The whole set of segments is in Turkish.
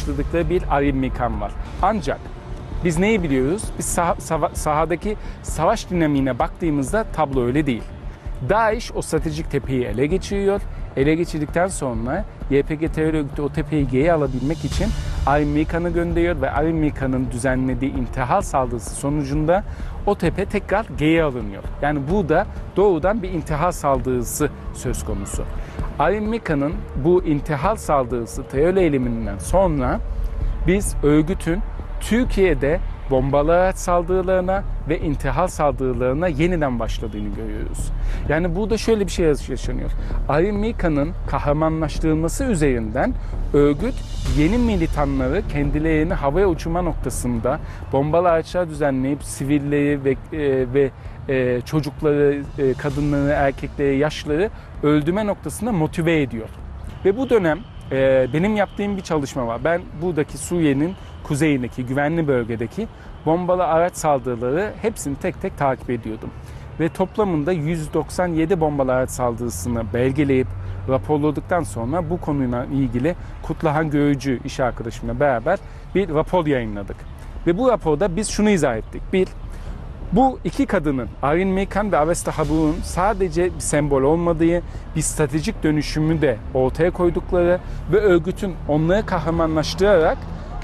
başladıkları bir Aril Mikan var. Ancak biz neyi biliyoruz? Biz sahadaki savaş dinamiğine baktığımızda tablo öyle değil. DAEŞ o stratejik tepeyi ele geçiriyor. Ele geçirdikten sonra YPG terör örgütü o tepeyi geri alabilmek için Aril Mikan'ı gönderiyor ve Aril Mikan'ın düzenlediği intihal saldırısı sonucunda o tepe tekrar geri alınıyor. Yani bu da doğrudan bir intihal saldırısı söz konusu. Aril Mikan'ın bu intihal saldırısı terör eyleminden sonra biz örgütün Türkiye'de bombalı araç saldırılarına ve intihal saldırılarına yeniden başladığını görüyoruz. Yani burada şöyle bir şey yaşanıyor. Aril Mikan'ın kahramanlaştırılması üzerinden örgüt yeni militanları kendilerini havaya uçurma noktasında bombalı araçlar düzenleyip sivilleri ve çocukları, kadınları, erkekleri, yaşlıları öldürme noktasında motive ediyor. Ve bu dönem benim yaptığım bir çalışma var. Ben buradaki Suriye'nin kuzeyindeki, güvenli bölgedeki bombalı araç saldırıları hepsini tek tek takip ediyordum. Ve toplamında 197 bombalı araç saldırısını belgeleyip raporladıktan sonra bu konuyla ilgili Kutluhan Görücü iş arkadaşımla beraber bir rapor yayınladık. Ve bu raporda biz şunu izah ettik. Bir, bu iki kadının, Aril Mikan ve Avesta Habur'un sadece bir sembol olmadığı, bir stratejik dönüşümü de ortaya koydukları ve örgütün onları kahramanlaştırarak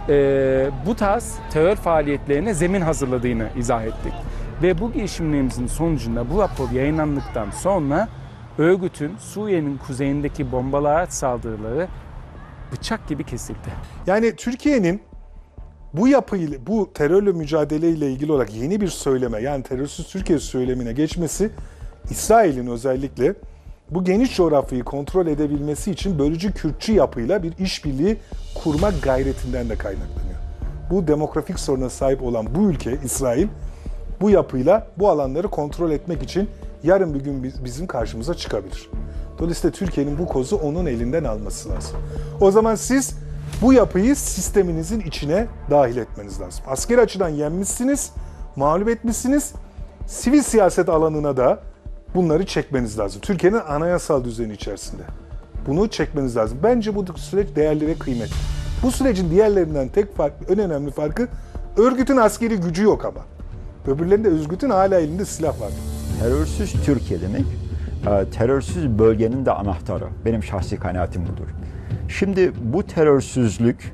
bu tarz terör faaliyetlerine zemin hazırladığını izah ettik. Ve bu girişimlerimizin sonucunda bu rapor yayınlandıktan sonra örgütün Suriye'nin kuzeyindeki bombalı araç saldırıları bıçak gibi kesildi. Yani Türkiye'nin bu yapıyla, bu terörle mücadeleyle ilgili olarak yeni bir söyleme, yani terörsüz Türkiye söylemine geçmesi, İsrail'in özellikle bu geniş coğrafyayı kontrol edebilmesi için bölücü Kürtçü yapıyla bir işbirliği kurma gayretinden de kaynaklanıyor. Bu demografik soruna sahip olan bu ülke, İsrail, bu yapıyla bu alanları kontrol etmek için yarın bir gün bizim karşımıza çıkabilir. Dolayısıyla Türkiye'nin bu kozu onun elinden alması lazım. O zaman siz bu yapıyı sisteminizin içine dahil etmeniz lazım. Askeri açıdan yenmişsiniz, mağlup etmişsiniz. Sivil siyaset alanına da bunları çekmeniz lazım. Türkiye'nin anayasal düzeni içerisinde. Bunu çekmeniz lazım. Bence bu süreç değerli ve kıymetli. Bu sürecin diğerlerinden tek farkı, en önemli farkı örgütün askeri gücü yok ama. Öbürlerinde örgütün hala elinde silah var. Terörsüz Türkiye demek, terörsüz bölgenin de anahtarı. Benim şahsi kanaatim budur. Şimdi bu terörsüzlük,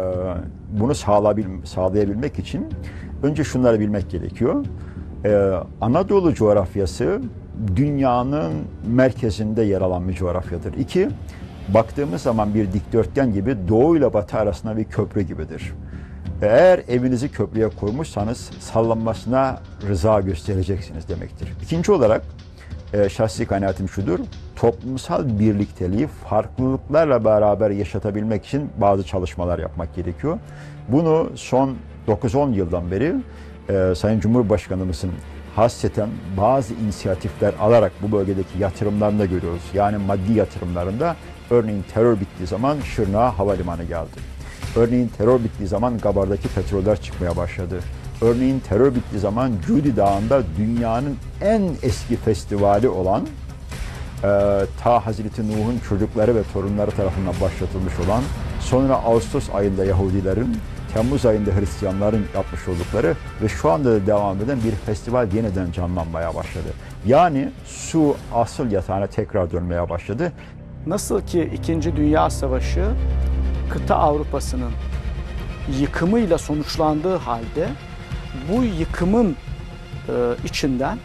bunu sağlayabilmek için önce şunları bilmek gerekiyor. Anadolu coğrafyası dünyanın merkezinde yer alan bir coğrafyadır. İki, baktığımız zaman bir dikdörtgen gibi doğu ile batı arasında bir köprü gibidir. Eğer evinizi köprüye koymuşsanız sallanmasına rıza göstereceksiniz demektir. İkinci olarak şahsi kanaatim şudur, toplumsal birlikteliği farklılıklarla beraber yaşatabilmek için bazı çalışmalar yapmak gerekiyor. Bunu son 9-10 yıldan beri Sayın Cumhurbaşkanımızın hasreten bazı inisiyatifler alarak bu bölgedeki yatırımlarını da görüyoruz. Yani maddi yatırımlarında, örneğin terör bittiği zaman Şırnak'a havalimanı geldi. Örneğin terör bittiği zaman Gabar'daki petroller çıkmaya başladı. Örneğin terör bittiği zaman Cudi Dağı'nda dünyanın en eski festivali olan ta Hazreti Nuh'un çocukları ve torunları tarafından başlatılmış olan, sonra Ağustos ayında Yahudilerin, Temmuz ayında Hristiyanların yapmış oldukları ve şu anda da devam eden bir festival yeniden canlanmaya başladı. Yani su asıl yatağına tekrar dönmeye başladı. Nasıl ki İkinci Dünya Savaşı kıta Avrupa'sının yıkımıyla sonuçlandığı halde bu yıkımın içinden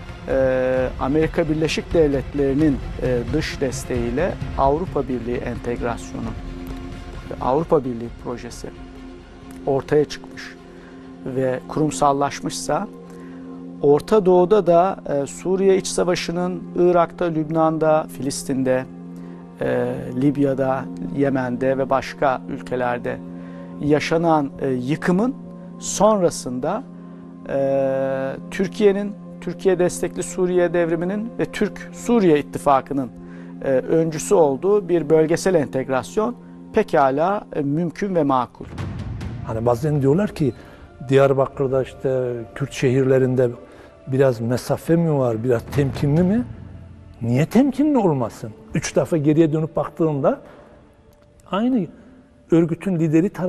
Amerika Birleşik Devletleri'nin dış desteğiyle Avrupa Birliği entegrasyonu, Avrupa Birliği projesi ortaya çıkmış ve kurumsallaşmışsa, Orta Doğu'da da Suriye İç Savaşı'nın Irak'ta, Lübnan'da, Filistin'de, Libya'da, Yemen'de ve başka ülkelerde yaşanan yıkımın sonrasında Türkiye destekli Suriye devriminin ve Türk-Suriye ittifakının öncüsü olduğu bir bölgesel entegrasyon pekala mümkün ve makul. Hani bazen diyorlar ki Diyarbakır'da işte Kürt şehirlerinde biraz mesafe mi var, biraz temkinli mi? Niye temkinli olmasın? 3 defa geriye dönüp baktığımda aynı örgütün lideri tarafından